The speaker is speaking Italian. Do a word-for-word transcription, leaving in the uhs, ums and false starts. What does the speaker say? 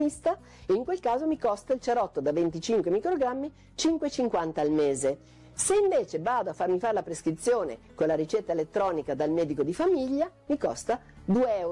e in quel caso mi costa il cerotto da venticinque microgrammi cinque e cinquanta al mese. Se invece vado a farmi fare la prescrizione con la ricetta elettronica dal medico di famiglia, mi costa due euro.